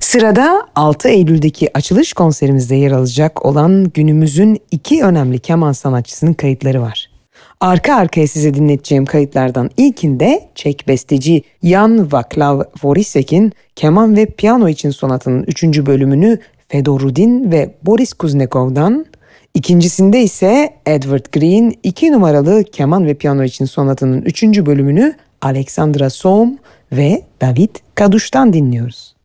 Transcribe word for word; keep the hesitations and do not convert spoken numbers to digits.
Sırada altı Eylül'deki açılış konserimizde yer alacak olan günümüzün iki önemli keman sanatçısının kayıtları var. Arka arkaya size dinleteceğim kayıtlardan ilkinde Çek besteci Jan Vaclav Vorissek'in keman ve piyano için sonatının üçüncü bölümünü Fedor Rudin ve Boris Kuznekov'dan, ikincisinde ise Edward Grieg'in iki numaralı keman ve piyano için sonatının üçüncü bölümünü Alexandra Sohm ve David Kaduş'tan dinliyoruz.